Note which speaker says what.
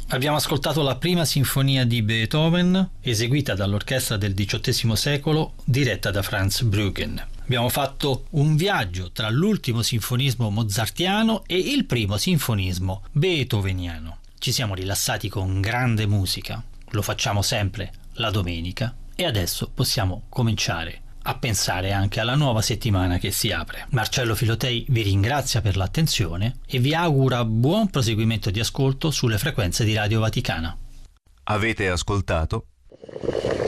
Speaker 1: Abbiamo ascoltato la prima sinfonia di Beethoven, eseguita dall'orchestra del XVIII secolo, diretta da Franz Bruggen. Abbiamo fatto un viaggio tra l'ultimo sinfonismo mozartiano e il primo sinfonismo beethoveniano. Ci siamo rilassati con grande musica, lo facciamo sempre la domenica, e adesso possiamo cominciare a pensare anche alla nuova settimana che si apre. Marcello Filotei vi ringrazia per l'attenzione e vi augura buon proseguimento di ascolto sulle frequenze di Radio Vaticana.
Speaker 2: Avete ascoltato